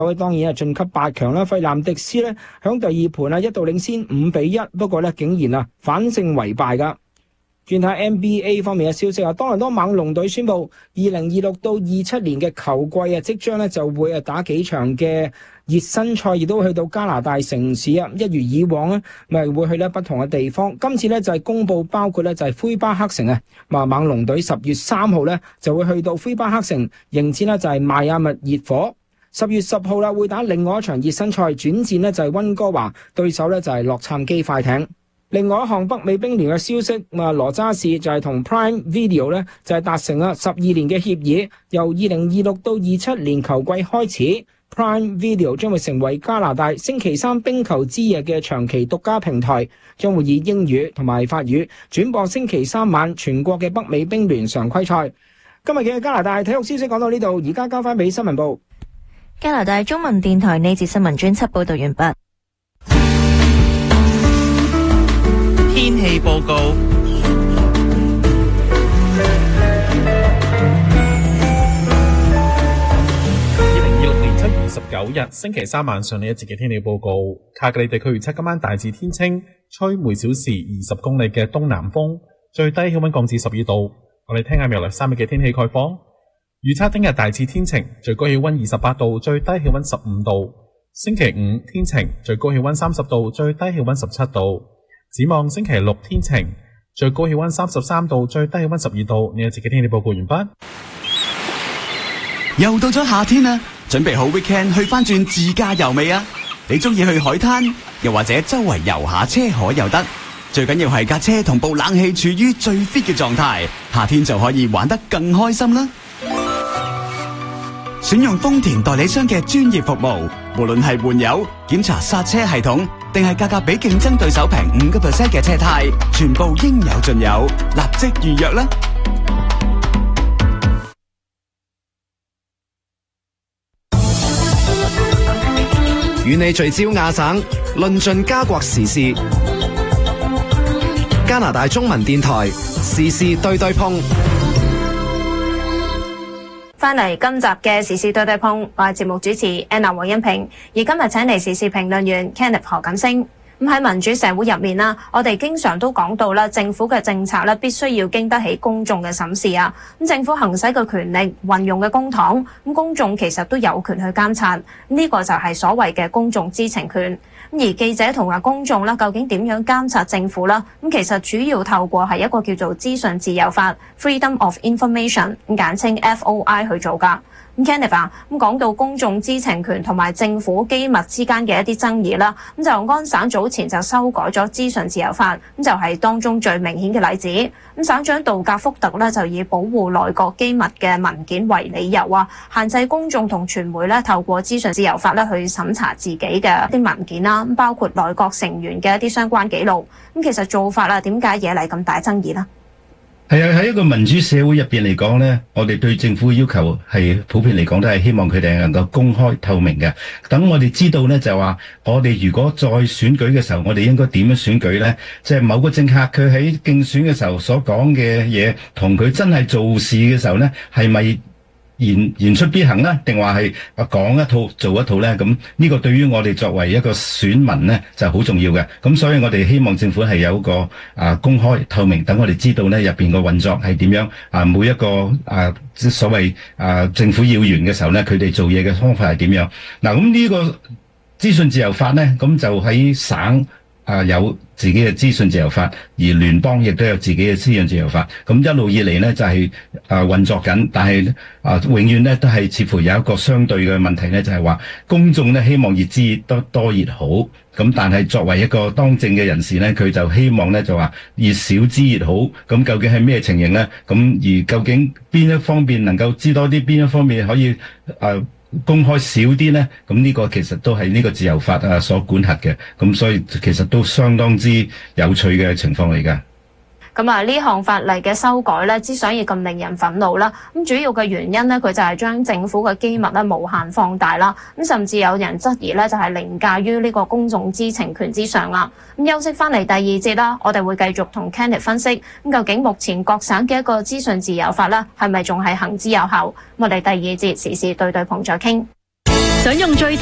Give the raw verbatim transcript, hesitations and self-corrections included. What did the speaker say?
當然係晉級八強啦。費南迪斯咧響第二盤啊一度領先五比一，不過咧竟然啊反勝為敗噶。轉睇 N B A 方面嘅消息啊，多倫多猛龍隊宣布二零二六到二七年嘅球季啊，即將咧就會啊打幾場嘅熱身賽，亦都去到加拿大城市啊，一如以往咧，咪會去咧不同嘅地方。今次咧就係公布，包括咧就係魁北克城啊，嘛猛龍隊十月三號咧就會去到魁北克城迎戰咧就係邁阿密熱火。十月十號啦會打另外一場熱身賽，轉戰咧就係溫哥華，對手咧就係洛杉磯快艇。另外一項北美冰聯嘅消息，啊羅渣士就係同 Prime Video 咧就係達成啦十二年嘅協議，由二零二六到二七年球季開始 ，Prime Video 將會成為加拿大星期三冰球之夜嘅長期獨家平台，將會以英語同埋法語轉播星期三晚全國嘅北美冰聯常規賽。今日嘅加拿大體育消息講到呢度，而家交翻俾新聞部。 加拿大中文電台呢節新聞專輯報道完畢。 天氣報告。二零二六年七月二十九日星期三晚上呢一節嘅天氣報告，卡格里地區預測今晚大致天清，吹每小時二十公里嘅東南風，最低氣溫降至十二度。我哋聽下未來三日嘅天氣概況。預測聽日大致天晴，最高氣溫二十八度，最低氣溫十五度。星期五天晴，最高氣溫三十度，最低氣溫十七度。展望星期六天晴，最高氣溫三十三度，最低氣溫十二度。呢一節嘅天氣報告完畢。 又到咗夏天啦，準備好 weekend 去翻轉自駕遊未啊？你中意去海灘，又或者周圍遊下車河又得，最緊要係架車同部冷氣處於最 fit 嘅狀態，夏天就可以玩得更開心啦。選用豐田代理商嘅專業服務，無論係換油、檢查剎車系統，定係價格比競爭對手平五個 percent 嘅車胎，全部應有盡有，立即預約啦！ 與你聚焦亞省，論盡加國時事。加拿大中文電台時事對對碰。 翻嚟今集嘅時事對對碰，我係節目主持 Anna 黃欣平，而今日請嚟時事評論員 Kenneth 何錦星。咁喺民主社會入面啦，我哋經常都講到啦，政府嘅政策咧必須要經得起公眾嘅審視啊。咁政府行使嘅權力、運用嘅公帑，咁公眾其實都有權去監察，呢個就係所謂嘅公眾知情權。而記者同埋公眾啦，究竟點樣監察政府啦？咁其實主要透過係一個叫做資訊自由法 （Freedom of Information），咁簡稱 F O I 去做㗎。咁 Kenneth 啊，咁講到公眾知情權同埋政府機密之間嘅一啲爭議啦，咁就安省早前就修改咗資訊自由法，咁就係當中最明顯嘅例子。咁省長杜格福特咧就以保護內閣機密嘅文件為理由啊，限制公眾同傳媒咧透過資訊自由法咧去審查自己嘅一啲文件啦，包括內閣成員嘅一啲相關記錄。咁其實做法啊，點解惹嚟咁大爭議呢？ 係啊，喺一個民主社會入邊嚟講咧，我哋對政府嘅要求係普遍嚟講都係希望佢哋能夠公開透明嘅。等我哋知道咧，就話我哋如果再選舉嘅時候，我哋應該點樣選舉咧？即係某個政客佢喺競選嘅時候所講嘅嘢，同佢真係做事嘅時候咧，係咪言言出必行咧，定話係啊講一套做一套咧？咁呢個對於我哋作為一個選民咧就好重要嘅。咁所以我哋希望政府係有一個啊公開透明，等我哋知道咧入邊個運作係點樣啊，每一個啊即所謂啊政府要員嘅時候咧，佢哋做嘢嘅方法係點樣？嗱，咁呢個資訊自由法咧，咁就喺省啊有自己嘅資訊自由法，而聯邦亦都有自己嘅資訊自由法。咁一路以嚟呢，就係啊運作緊，但係啊永遠呢，都係似乎有一個相對嘅問題呢，就係話公眾呢希望越知得多越好。咁但係作為一個當政嘅人士呢，佢就希望呢，就話越少知越好。咁究竟係咩情形呢？咁而究竟邊一方面能夠知多啲，邊一方面可以啊公開少啲呢？咁呢個其實都係呢個自由法啊所管轄嘅，咁所以其實都相當之有趣嘅情況嚟㗎。 咁啊，呢項法例嘅修改咧，之所以咁令人憤怒啦，咁主要嘅原因咧，佢就係將政府嘅機密咧無限放大啦，咁甚至有人質疑咧，就係凌駕於呢個公眾知情權之上啦。咁休息翻嚟第二節啦，我哋會繼續同 Kenneth 分析，咁究竟目前各省嘅一個資訊自由法咧，係咪仲係行之有效？我哋第二節時事對對碰再傾。 想用最